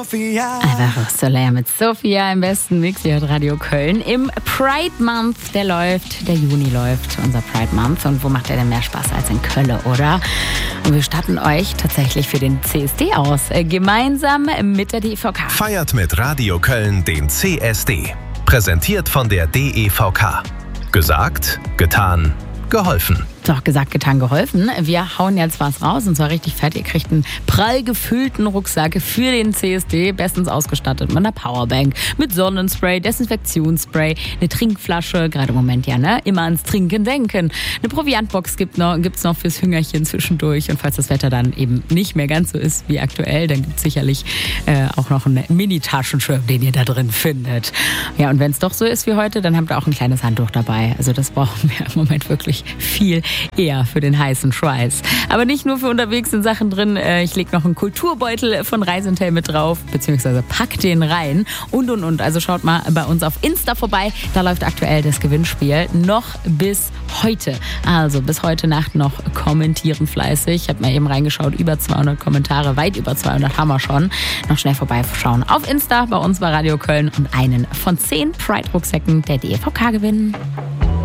Sophia. Alvaro Soler mit Sophia im besten Mix hier hat Radio Köln. Im Pride Month, der Juni läuft, unser Pride Month. Und wo macht der denn mehr Spaß als in Köln, oder? Und wir starten euch tatsächlich für den CSD aus, gemeinsam mit der DEVK. Feiert mit Radio Köln den CSD. Präsentiert von der DEVK. Gesagt, getan, geholfen. Doch, gesagt, getan, geholfen. Wir hauen jetzt was raus und zwar richtig fett. Ihr kriegt einen prall gefüllten Rucksack für den CSD, bestens ausgestattet mit einer Powerbank, mit Sonnenspray, Desinfektionsspray, eine Trinkflasche, gerade im Moment ja, ne? Immer ans Trinken denken. Eine Proviantbox gibt's noch fürs Hüngerchen zwischendurch und falls das Wetter dann eben nicht mehr ganz so ist wie aktuell, dann gibt's sicherlich auch noch einen Mini-Taschenschirm, den ihr da drin findet. Ja, und wenn es doch so ist wie heute, dann habt ihr auch ein kleines Handtuch dabei. Also das brauchen wir im Moment wirklich viel eher für den heißen Schweiß. Aber nicht nur für unterwegs sind Sachen drin. Ich lege noch einen Kulturbeutel von Reisentel mit drauf, beziehungsweise pack den rein und. Also schaut mal bei uns auf Insta vorbei. Da läuft aktuell das Gewinnspiel noch bis heute. Also bis heute Nacht noch kommentieren fleißig. Ich habe mal eben reingeschaut, über 200 Kommentare, weit über 200 haben wir schon. Noch schnell vorbeischauen auf Insta bei uns bei Radio Köln und einen von 10 Pride-Rucksäcken der DEVK gewinnen.